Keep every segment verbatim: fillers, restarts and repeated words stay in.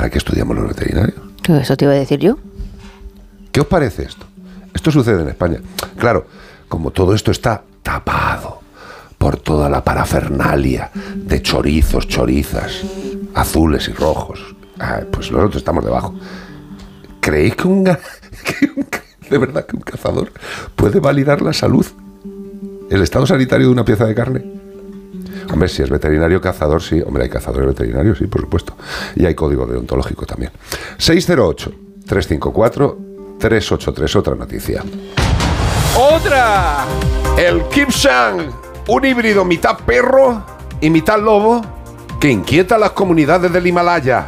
¿para qué estudiamos los veterinarios? Eso te iba a decir yo. ¿Qué os parece esto? Esto sucede en España. Claro, como todo esto está tapado por toda la parafernalia de chorizos, chorizas, azules y rojos, ah, pues nosotros estamos debajo. ¿Creéis que un, que un de verdad que un cazador puede validar la salud, el estado sanitario de una pieza de carne? Hombre, si es veterinario cazador, sí. Hombre, hay cazadores veterinarios, sí, por supuesto. Y hay código deontológico también. seis cero ocho, tres cinco cuatro, tres ocho tres, otra noticia. ¡Otra! El Kipsang, un híbrido mitad perro y mitad lobo que inquieta a las comunidades del Himalaya.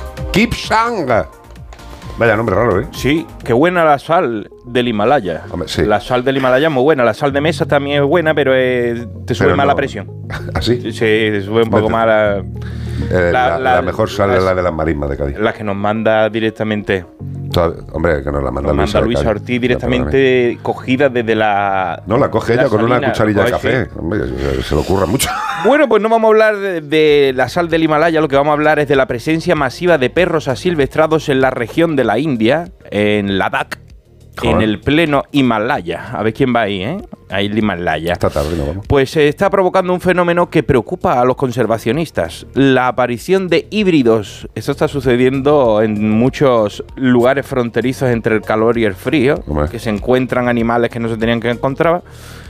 Kipsang. Vaya nombre raro, ¿eh? Sí, qué buena la sal del Himalaya. Hombre, sí. La sal del Himalaya es muy buena. La sal de mesa también es buena, pero eh, te sube Pero más no. la presión. ¿Ah, sí? Sí, te sube un poco Vete. más la, Eh, la, La- la la- mejor sal la- es la de las marismas de Cádiz. la que nos manda directamente. Toda- hombre, que nos la manda, Nos manda de Luisa Cádiz. Ortiz No, directamente cogida desde la... No, la coge ella la con una salina, cucharilla de la coge, café. sí. Hombre, se, se le ocurra mucho. Bueno, pues no vamos a hablar de, de la sal del Himalaya, lo que vamos a hablar es de la presencia masiva de perros asilvestrados en la región de la India, en Ladakh, Joder. en el pleno Himalaya. A ver quién va ahí, ¿eh? Ahí el Himalaya. Esta tarde no vamos. Pues se está provocando un fenómeno que preocupa a los conservacionistas, la aparición de híbridos. Esto está sucediendo en muchos lugares fronterizos entre el calor y el frío, Hombre. que se encuentran animales que no se tenían que encontrar.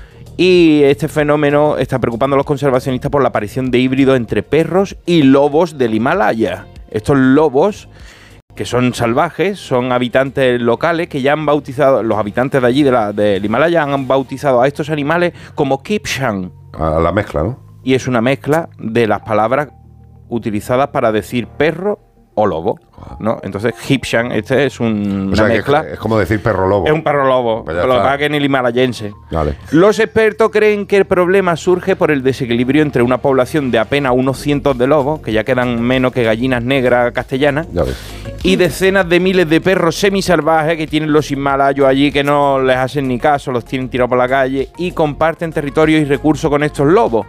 Y este fenómeno está preocupando a los conservacionistas por la aparición de híbridos entre perros y lobos del Himalaya. Estos lobos, que son salvajes, son habitantes locales que ya han bautizado, los habitantes de allí, de la, del Himalaya, han bautizado a estos animales como Kipsang. A la mezcla, ¿no? Y es una mezcla de las palabras utilizadas para decir perro o lobo, ¿no? Entonces, Kipsang, este es un, O una sea, que mezcla. es, es como decir perro lobo. Es un perro lobo, Pues ya pero lo que está. pasa es que en el himalayense. Vale. Los expertos creen que el problema surge por el desequilibrio entre una población de apenas unos cientos de lobos, que ya quedan menos que gallinas negras castellanas, Ya ves. y decenas de miles de perros semisalvajes que tienen los himalayos allí, que no les hacen ni caso, los tienen tirados por la calle y comparten territorio y recursos con estos lobos.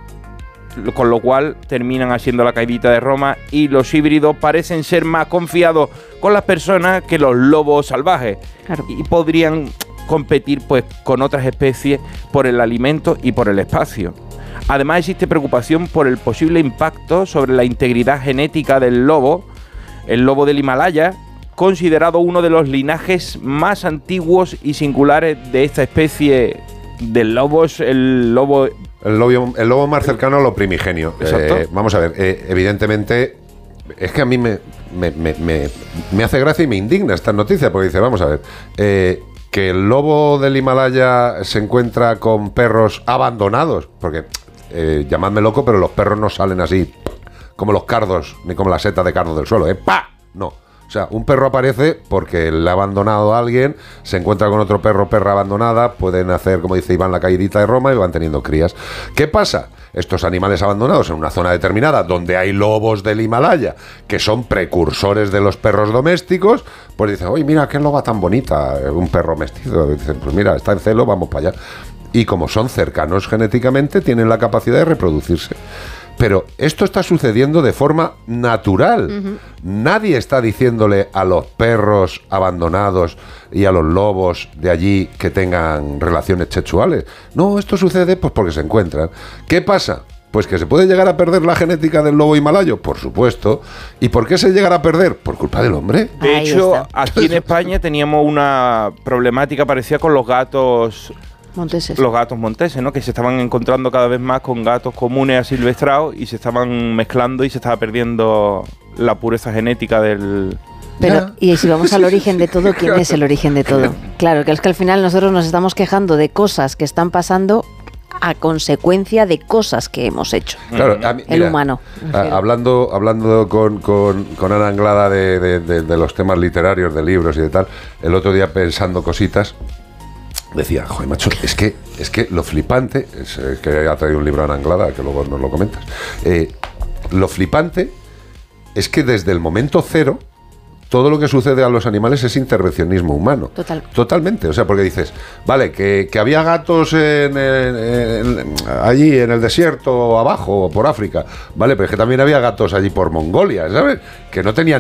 Con lo cual terminan haciendo la caidita de Roma y los híbridos parecen ser más confiados con las personas que los lobos salvajes. Claro. Y podrían competir pues con otras especies por el alimento y por el espacio. Además existe preocupación por el posible impacto sobre la integridad genética del lobo, el lobo del Himalaya, considerado uno de los linajes más antiguos y singulares de esta especie de lobos, el lobo... El lobo, el lobo más cercano a lo primigenio. Exacto. Eh, vamos a ver, eh, evidentemente, es que a mí me, me, me, me, me hace gracia y me indigna esta noticia, porque dice, vamos a ver, eh, que el lobo del Himalaya se encuentra con perros abandonados, porque, eh, llamadme loco, pero los perros no salen así, como los cardos, ni como la seta de cardo del suelo, ¿eh? ¡Pa! No. O sea, un perro aparece porque le ha abandonado a alguien, se encuentra con otro perro, perra abandonada, pueden hacer, como dice Iván, la caidita de Roma y van teniendo crías. ¿Qué pasa? Estos animales abandonados en una zona determinada donde hay lobos del Himalaya, que son precursores de los perros domésticos, pues dicen, oye, mira, qué loba tan bonita, un perro mestizo. Dicen, pues mira, está en celo, vamos para allá. Y como son cercanos genéticamente, tienen la capacidad de reproducirse. Pero esto está sucediendo de forma natural. Uh-huh. Nadie está diciéndole a los perros abandonados y a los lobos de allí que tengan relaciones sexuales. No, esto sucede pues porque se encuentran. ¿Qué pasa? Pues que se puede llegar a perder la genética del lobo himalayo, por supuesto. ¿Y por qué se llegará a perder? Por culpa del hombre. De Ahí hecho, está. aquí en España teníamos una problemática parecida con los gatos... Monteses. Los gatos monteses, ¿no? Que se estaban encontrando cada vez más con gatos comunes asilvestrados y se estaban mezclando y se estaba perdiendo la pureza genética del... Pero, Ya. y si vamos al origen de todo, ¿quién es el origen de todo? Claro, que es que al final nosotros nos estamos quejando de cosas que están pasando a consecuencia de cosas que hemos hecho. Claro, a mí, El mira, humano. a- hablando hablando con, con, con Ana Anglada de, de, de, de los temas literarios, de libros y de tal, el otro día pensando cositas, decía, joder, macho, es que, es que lo flipante, es eh, que ha traído un libro Ana Anglada, que luego nos lo comentas, eh, lo flipante es que desde el momento cero, todo lo que sucede a los animales es intervencionismo humano. Total. Totalmente. O sea, porque dices, vale, que, que había gatos en, en- en- allí en el desierto, abajo, por África. Vale, pero es que también había gatos allí por Mongolia, ¿sabes? Que no tenían